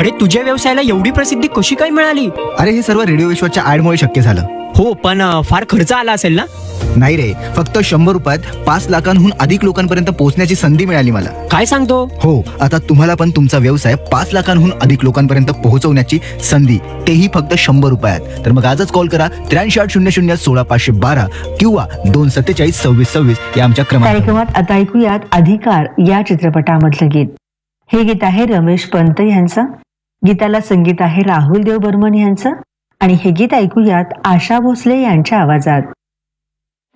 अरे तुझ्या व्यवसायाला एवढी प्रसिद्धी कशी काय मिळाली? अरे हे सर्व रेडिओ विश्वाच्या ऍडमुळे शक्य झालं. हो पण फार खर्च आला असेल ना? नाही रे, फक्त 100 रुपयात 5 लाखांहून अधिक लोकांपर्यंत पोहोचण्याची संधी मिळाली मला. काय सांगतो? हो, आता तुम्हाला पण तुमचा व्यवसाय 5 लाखांहून अधिक लोकांपर्यंत पोहोचवण्याची संधी, तेही फक्त 100 रुपयात. तर मग आजच कॉल करा 8380016512 किंवा 2472626 या आमच्या क्रमांकावर. कार्यक्रमात आता ऐकूयात अधिकार या चित्रपटामधलं गीत. हे गीत आहे रमेश पंत यांचं. गीताला संगीत आहे राहुल देव बर्मन यांचं आणि हे गीत ऐकूयात आशा भोसले यांच्या आवाजात.